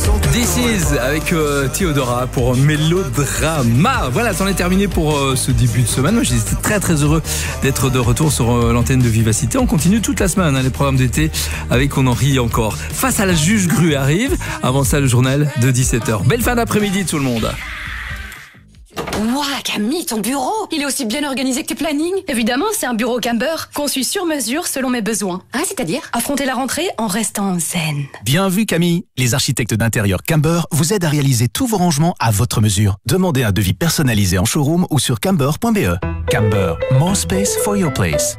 This is avec Théodora pour Mélodrama. Voilà, c'en est terminé pour ce début de semaine. Moi, j'étais très très heureux d'être de retour sur l'antenne de Vivacité. On continue toute la semaine les programmes d'été avec On en rit encore. Face à la juge Grue arrive. Avant ça, le journal de 17h. Belle fin d'après-midi tout le monde. Ouah, Camille, ton bureau, il est aussi bien organisé que tes plannings. Évidemment, c'est un bureau Camber, conçu sur mesure selon mes besoins. Ah, c'est-à-dire affronter la rentrée en restant zen. Bien vu, Camille. Les architectes d'intérieur Camber vous aident à réaliser tous vos rangements à votre mesure. Demandez un devis personnalisé en showroom ou sur camber.be. Camber, more space for your place.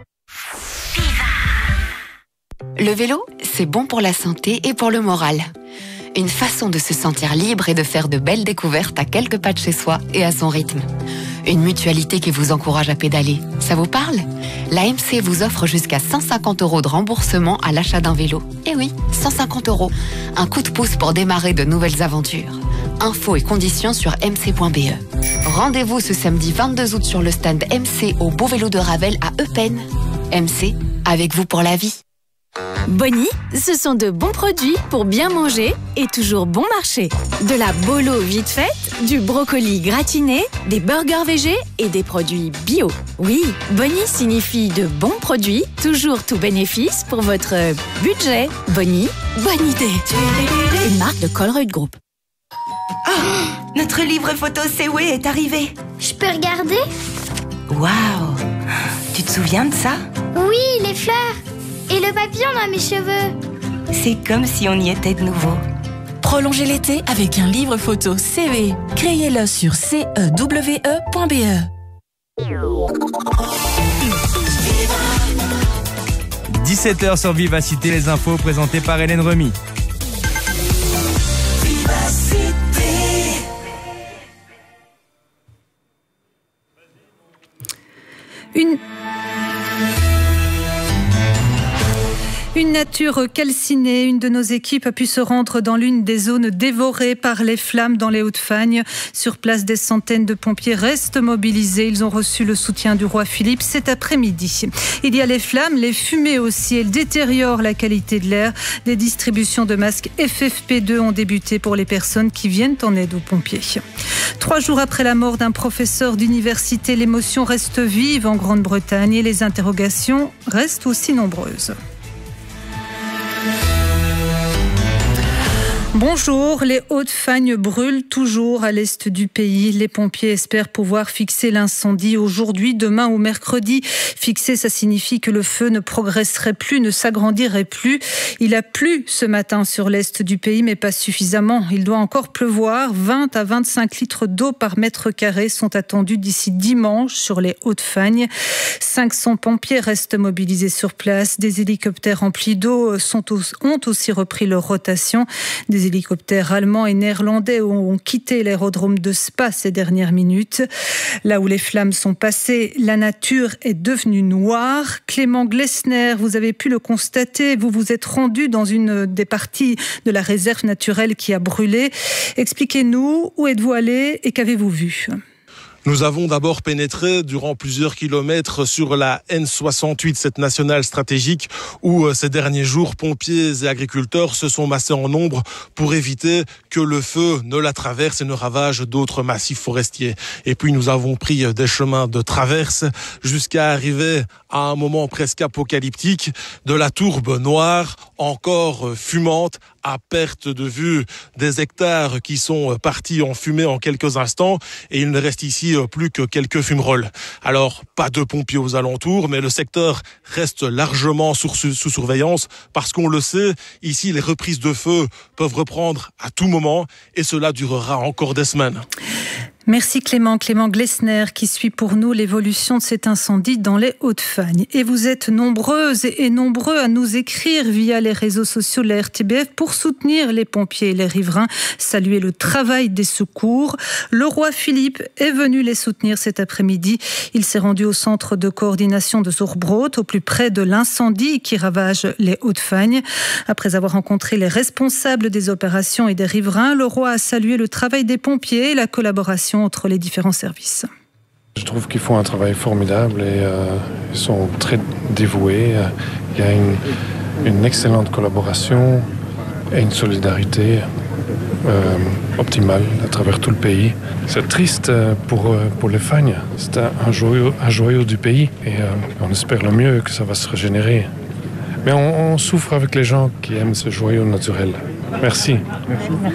Le vélo, c'est bon pour la santé et pour le moral. Une façon de se sentir libre et de faire de belles découvertes à quelques pas de chez soi et à son rythme. Une mutualité qui vous encourage à pédaler. Ça vous parle ? L'AMC vous offre jusqu'à 150 € de remboursement à l'achat d'un vélo. Eh oui, 150 €. Un coup de pouce pour démarrer de nouvelles aventures. Infos et conditions sur mc.be. Rendez-vous ce samedi 22 août sur le stand MC au Beau Vélo de Ravel à Eupen. MC, avec vous pour la vie. Bonnie, ce sont de bons produits pour bien manger et toujours bon marché. De la bolo vite faite, du brocoli gratiné, des burgers végés et des produits bio. Oui, Bonnie signifie de bons produits, toujours tout bénéfice pour votre budget. Bonnie, bonne idée. Une marque de Colruyt Group. Oh, notre livre photo C'est est arrivé. Je peux regarder ? Waouh! Tu te souviens de ça? Oui, les fleurs. Et le papillon dans mes cheveux. C'est comme si on y était de nouveau. Prolongez l'été avec un livre photo CE. Créez-le sur cewe.be. 17h sur Vivacité, les infos présentées par Hélène Remy. Une nature calcinée, une de nos équipes a pu se rendre dans l'une des zones dévorées par les flammes dans les Hauts-de-Fagne. Sur place, des centaines de pompiers restent mobilisés. Ils ont reçu le soutien du roi Philippe cet après-midi. Il y a les flammes, les fumées aussi. Elles détériorent la qualité de l'air. Des distributions de masques FFP2 ont débuté pour les personnes qui viennent en aide aux pompiers. 3 jours après la mort d'un professeur d'université, l'émotion reste vive en Grande-Bretagne et les interrogations restent aussi nombreuses. Bonjour, les Hauts-de-Fagne brûlent toujours à l'est du pays. Les pompiers espèrent pouvoir fixer l'incendie aujourd'hui, demain ou mercredi. Fixer, ça signifie que le feu ne progresserait plus, ne s'agrandirait plus. Il a plu ce matin sur l'est du pays, mais pas suffisamment. Il doit encore pleuvoir. 20 à 25 litres d'eau par mètre carré sont attendus d'ici dimanche sur les Hauts-de-Fagne. 500 pompiers restent mobilisés sur place. Des hélicoptères remplis d'eau ont aussi repris leur rotation. Des hélicoptères allemands et néerlandais ont quitté l'aérodrome de Spa ces dernières minutes. Là où les flammes sont passées, la nature est devenue noire. Clément Glessner, vous avez pu le constater, vous vous êtes rendu dans une des parties de la réserve naturelle qui a brûlé. Expliquez-nous, où êtes-vous allé et qu'avez-vous vu ? Nous avons d'abord pénétré durant plusieurs kilomètres sur la N68, cette nationale stratégique où ces derniers jours, pompiers et agriculteurs se sont massés en nombre pour éviter que le feu ne la traverse et ne ravage d'autres massifs forestiers. Et puis nous avons pris des chemins de traverse jusqu'à arriver à un moment presque apocalyptique de la tourbe noire, encore fumante, à perte de vue des hectares qui sont partis en fumée en quelques instants et il ne reste ici plus que quelques fumerolles. Alors, pas de pompiers aux alentours, mais le secteur reste largement sous surveillance parce qu'on le sait, ici les reprises de feu peuvent reprendre à tout moment et cela durera encore des semaines. Merci Clément Glessner qui suit pour nous l'évolution de cet incendie dans les Hauts-de-Fagne. Et vous êtes nombreuses et nombreux à nous écrire via les réseaux sociaux de la RTBF pour soutenir les pompiers et les riverains, saluer le travail des secours. Le roi Philippe est venu les soutenir cet après-midi. Il s'est rendu au centre de coordination de Zurbrot, au plus près de l'incendie qui ravage les Hauts-de-Fagne. Après avoir rencontré les responsables des opérations et des riverains, le roi a salué le travail des pompiers et la collaboration entre les différents services. Je trouve qu'ils font un travail formidable et ils sont très dévoués. Il y a une excellente collaboration et une solidarité optimale à travers tout le pays. C'est triste pour les Fagnes. C'est un joyau du pays et on espère le mieux que ça va se régénérer. Mais on souffre avec les gens qui aiment ce joyau naturel. Merci. Merci.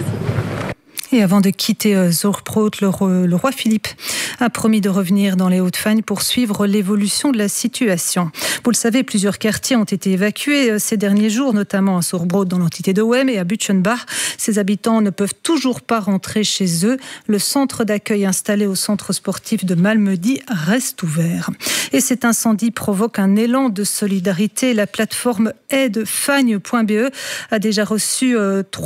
Et avant de quitter Zorgbrot, le roi Philippe a promis de revenir dans les Hauts-de-Fagne pour suivre l'évolution de la situation. Vous le savez, plusieurs quartiers ont été évacués ces derniers jours, notamment à Zorgbrot dans l'entité de Wem et à Butchenbach. Ces habitants ne peuvent toujours pas rentrer chez eux. Le centre d'accueil installé au centre sportif de Malmedy reste ouvert. Et cet incendie provoque un élan de solidarité. La plateforme aidefagne.be a déjà reçu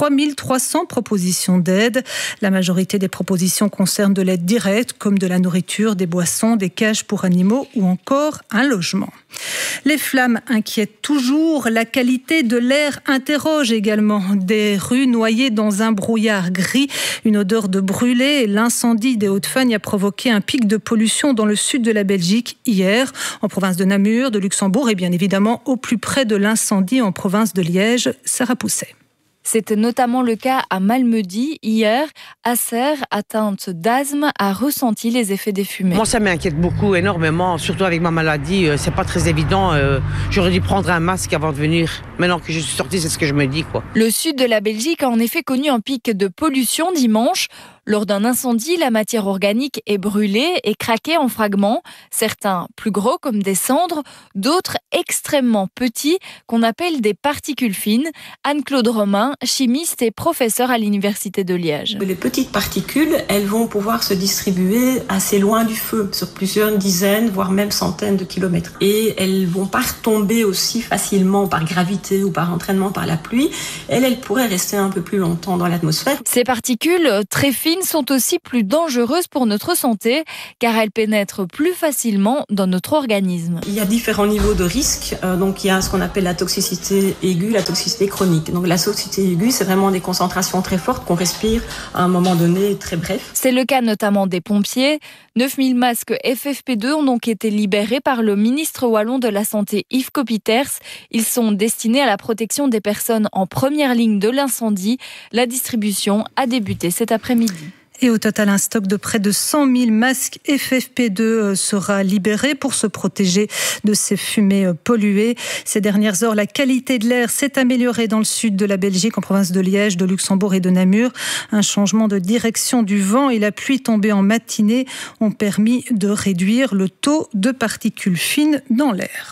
3300 propositions d'aide. La majorité des propositions concernent de l'aide directe, comme de la nourriture, des boissons, des cages pour animaux ou encore un logement. Les flammes inquiètent toujours. La qualité de l'air interroge également. Des rues noyées dans un brouillard gris, une odeur de brûlé. L'incendie des Hauts-de-Fagne a provoqué un pic de pollution dans le sud de la Belgique hier, en province de Namur, de Luxembourg et bien évidemment au plus près de l'incendie en province de Liège. Sarah Pousset. C'était notamment le cas à Malmedy hier. Acer, atteinte d'asthme, a ressenti les effets des fumées. Moi, ça m'inquiète beaucoup, énormément, surtout avec ma maladie. C'est pas très évident. J'aurais dû prendre un masque avant de venir. Maintenant que je suis sortie, c'est ce que je me dis, quoi. Le sud de la Belgique a en effet connu un pic de pollution dimanche. Lors d'un incendie, la matière organique est brûlée et craquée en fragments, certains plus gros comme des cendres, d'autres extrêmement petits qu'on appelle des particules fines. Anne-Claude Romain, chimiste et professeure à l'Université de Liège. Les petites particules, elles vont pouvoir se distribuer assez loin du feu, sur plusieurs dizaines, voire même centaines de kilomètres. Et elles vont pas retomber aussi facilement par gravité ou par entraînement par la pluie. Elles pourraient rester un peu plus longtemps dans l'atmosphère. Ces particules très fines sont aussi plus dangereuses pour notre santé car elles pénètrent plus facilement dans notre organisme. Il y a différents niveaux de risque. Donc il y a ce qu'on appelle la toxicité aiguë, la toxicité chronique. Donc la toxicité aiguë, c'est vraiment des concentrations très fortes qu'on respire à un moment donné très bref. C'est le cas notamment des pompiers. 9000 masques FFP2 ont donc été libérés par le ministre wallon de la Santé Yves Copiters. Ils sont destinés à la protection des personnes en première ligne de l'incendie. La distribution a débuté cet après-midi. Et au total, un stock de près de 100 000 masques FFP2 sera libéré pour se protéger de ces fumées polluées. Ces dernières heures, la qualité de l'air s'est améliorée dans le sud de la Belgique, en province de Liège, de Luxembourg et de Namur. Un changement de direction du vent et la pluie tombée en matinée ont permis de réduire le taux de particules fines dans l'air.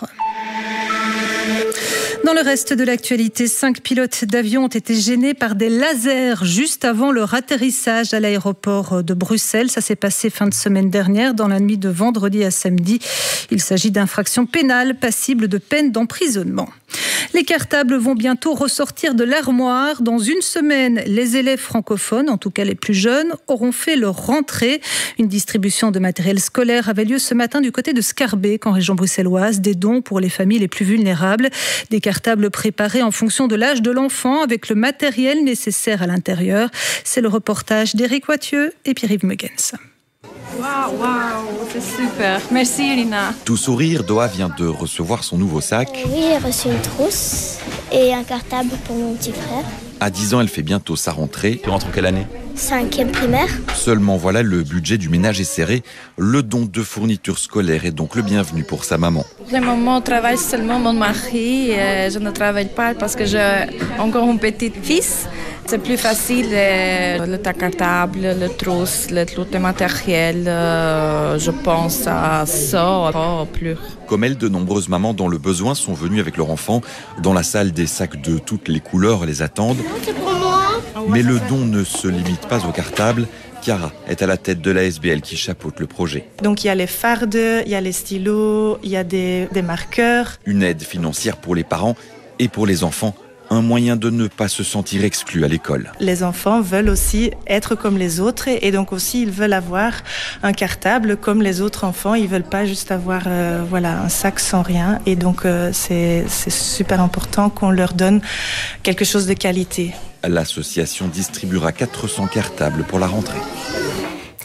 Dans le reste de l'actualité, 5 pilotes d'avion ont été gênés par des lasers juste avant leur atterrissage à l'aéroport de Bruxelles. Ça s'est passé fin de semaine dernière, dans la nuit de vendredi à samedi. Il s'agit d'infractions pénales passibles de peine d'emprisonnement. Les cartables vont bientôt ressortir de l'armoire. Dans une semaine, les élèves francophones, en tout cas les plus jeunes, auront fait leur rentrée. Une distribution de matériel scolaire avait lieu ce matin du côté de Scarbeck, en région bruxelloise. Des dons pour les familles les plus vulnérables. Des cartables préparés en fonction de l'âge de l'enfant, avec le matériel nécessaire à l'intérieur. C'est le reportage d'Éric Wathieu et Pierre-Yves Mugens. Waouh, c'est super. Merci Irina. Tout sourire, Doha vient de recevoir son nouveau sac. Oui, j'ai reçu une trousse et un cartable pour mon petit frère. À 10 ans, elle fait bientôt sa rentrée. Tu rentres en quelle année ? 5e primaire. Seulement voilà, le budget du ménage est serré. Le don de fournitures scolaires est donc le bienvenu pour sa maman. Pour le moment, travaille seulement mon mari. Je ne travaille pas parce que j'ai encore un petit fils. C'est plus facile, le cartable, le trousse, le matériel. Je pense à ça, pas plus. Comme elle, de nombreuses mamans dans le besoin sont venues avec leur enfant. Dans la salle, des sacs de toutes les couleurs les attendent. C'est pour moi. Mais le don ne se limite pas au cartable. Chiara est à la tête de la SBL qui chapeaute le projet. Donc il y a les fardes, il y a les stylos, il y a des marqueurs. Une aide financière pour les parents et pour les enfants. Un moyen de ne pas se sentir exclu à l'école. Les enfants veulent aussi être comme les autres et donc aussi ils veulent avoir un cartable comme les autres enfants. Ils veulent pas juste avoir un sac sans rien et donc c'est super important qu'on leur donne quelque chose de qualité. L'association distribuera 400 cartables pour la rentrée.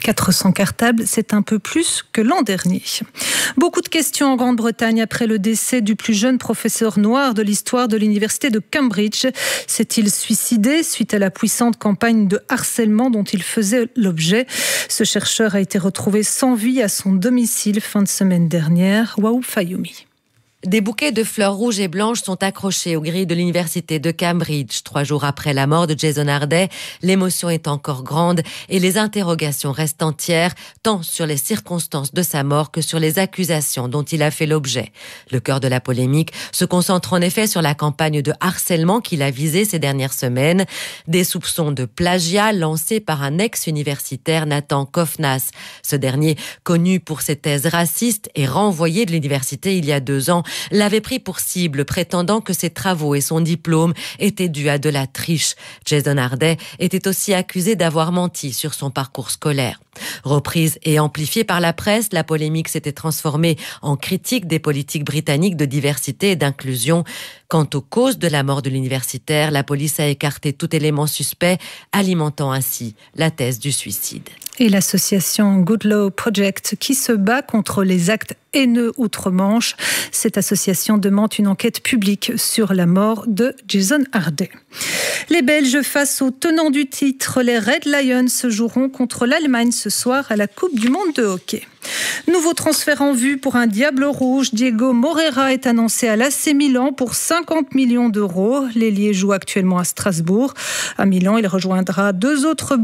400 cartables, c'est un peu plus que l'an dernier. Beaucoup de questions en Grande-Bretagne après le décès du plus jeune professeur noir de l'histoire de l'université de Cambridge. S'est-il suicidé suite à la puissante campagne de harcèlement dont il faisait l'objet? Ce chercheur a été retrouvé sans vie à son domicile fin de semaine dernière. Waou Fayoumi. Des bouquets de fleurs rouges et blanches sont accrochés aux grilles de l'université de Cambridge. 3 jours après la mort de Jason Harday, l'émotion est encore grande et les interrogations restent entières, tant sur les circonstances de sa mort que sur les accusations dont il a fait l'objet. Le cœur de la polémique se concentre en effet sur la campagne de harcèlement qu'il a visée ces dernières semaines. Des soupçons de plagiat lancés par un ex-universitaire, Nathan Kofnas. Ce dernier, connu pour ses thèses racistes et renvoyé de l'université il y a 2 ans, l'avait pris pour cible, prétendant que ses travaux et son diplôme étaient dus à de la triche. Jason Harday était aussi accusé d'avoir menti sur son parcours scolaire. Reprise et amplifiée par la presse, la polémique s'était transformée en critique des politiques britanniques de diversité et d'inclusion. Quant aux causes de la mort de l'universitaire, la police a écarté tout élément suspect, alimentant ainsi la thèse du suicide. Et l'association Good Law Project qui se bat contre les actes haineux outre-Manche. Cette association demande une enquête publique sur la mort de Jason Harday. Les Belges face aux tenants du titre, les Red Lions se joueront contre l'Allemagne ce soir à la Coupe du Monde de hockey. Nouveau transfert en vue pour un Diable Rouge. Diego Moreira est annoncé à l'AC Milan pour 50 millions d'euros. L'ailier joue actuellement à Strasbourg. À Milan, il rejoindra deux autres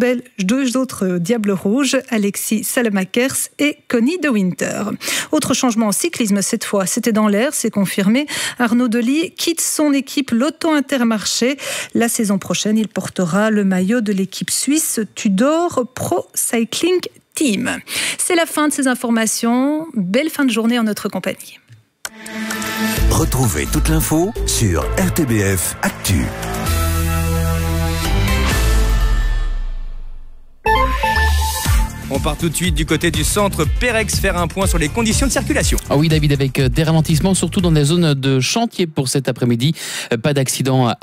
Diables Rouges, Alexis Salamakers et Connie De Winter. Autre changement en cyclisme cette fois, c'était dans l'air, c'est confirmé. Arnaud Delis quitte son équipe Lotto Intermarché. La saison prochaine, il portera le maillot de l'équipe suisse Tudor Pro Cycling Team. C'est la fin de ces informations. Belle fin de journée en notre compagnie. Retrouvez toute l'info sur RTBF Actu. On part tout de suite du côté du centre Pérex faire un point sur les conditions de circulation. Ah oui David, avec des ralentissements surtout dans les zones de chantier pour cet après-midi. Pas d'accident